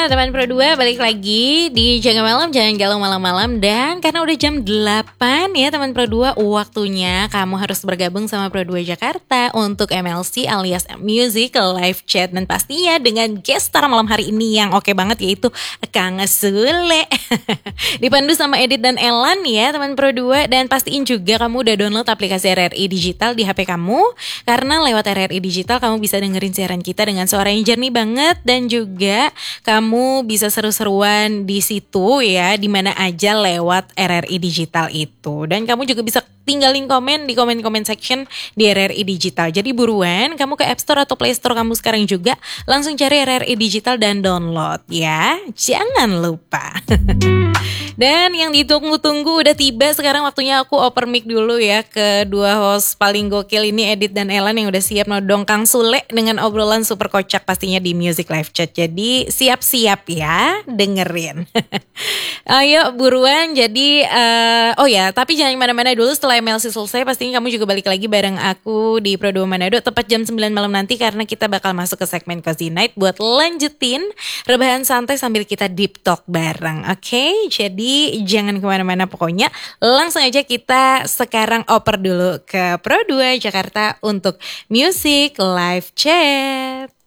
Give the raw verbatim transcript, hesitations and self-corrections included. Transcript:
Ya, teman Pro dua balik lagi di Jaga Malam, jangan galau malam-malam. Dan karena udah jam delapan ya teman Pro dua, waktunya kamu harus bergabung sama Pro dua Jakarta untuk M L C alias Music Live Chat. Dan pastinya dengan guest star malam hari ini yang oke banget, yaitu Kang Sule. Dipandu sama Edit dan Elan ya teman Pro dua. Dan pastiin juga kamu udah download aplikasi R R I Digital di H P kamu, karena lewat R R I Digital kamu bisa dengerin siaran kita dengan suara yang jernih banget. Dan juga kamu bisa seru-seruan di situ ya, di mana aja lewat R R I Digital itu. Dan kamu juga bisa tinggalin komen di komen-komen section di R R I Digital. Jadi buruan kamu ke App Store atau Play Store kamu sekarang juga, langsung cari R R I Digital dan download ya. Jangan lupa. Dan yang ditunggu-tunggu udah tiba, sekarang waktunya aku oper mic dulu ya ke dua host paling gokil ini, Edit dan Elan, yang udah siap nodong Kang Sule dengan obrolan super kocak pastinya di Music Live Chat. Jadi siap-siap ya dengerin. Ayo buruan. Jadi uh, oh ya, tapi jangan mana-mana dulu. Setelah M L C selesai pastinya kamu juga balik lagi bareng aku di Pro dua Manado tepat jam sembilan malam nanti, karena kita bakal masuk ke segmen Cozy Night buat lanjutin rebahan santai sambil kita deep talk bareng. Oke, okay? Jadi jangan kemana-mana, pokoknya langsung aja kita sekarang oper dulu ke Pro dua Jakarta untuk Music Live Chat.